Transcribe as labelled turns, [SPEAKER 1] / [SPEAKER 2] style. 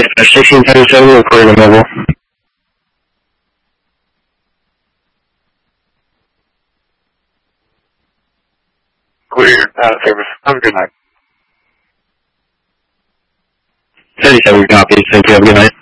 [SPEAKER 1] dispatch 1677, recording the mobile.
[SPEAKER 2] Clear, out of service. Have a good night.
[SPEAKER 1] 77 copies. Thank you. Have a good night.